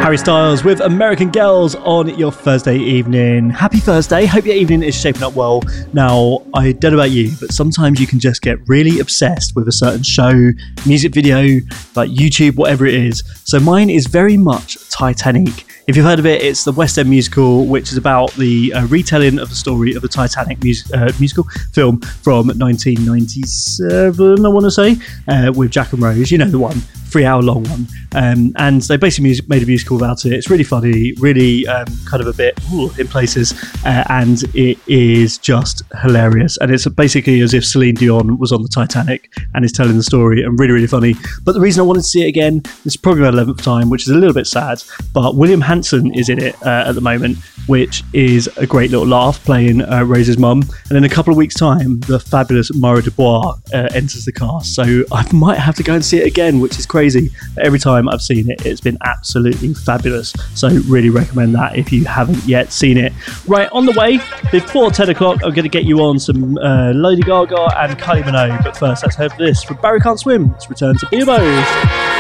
Harry Styles with American Girls on your Thursday evening. Happy Thursday. Hope your evening is shaping up well. Now, I don't know about you, but sometimes you can just get really obsessed with a certain show, music video, like YouTube, whatever it is. So mine is very much Titanic. If you've heard of it, it's the West End musical, which is about the retelling of the story of the Titanic musical film from 1997, I want to say, with Jack and Rose. You know the one, 3-hour long one. And they basically made a musical about it. It's really funny, really kind of a bit in places, and it is just hilarious. And it's basically as if Celine Dion was on the Titanic and is telling the story, and really, really funny. But the reason I wanted to see it again, this is probably my 11th time, which is a little bit sad, but William Hanson is in it at the moment, which is a great little laugh, playing Rose's mum. And in a couple of weeks' time, the fabulous Maura Dubois enters the cast. So I might have to go and see it again, which is crazy. But every time I've seen it, it's been absolutely fabulous. So really recommend that if you haven't yet seen it. Right, on the way, before 10 o'clock, I'm going to get you on some Lady Gaga and Kylie Minogue. But first, let's have this from Barry Can't Swim. Let's return to Beerbows.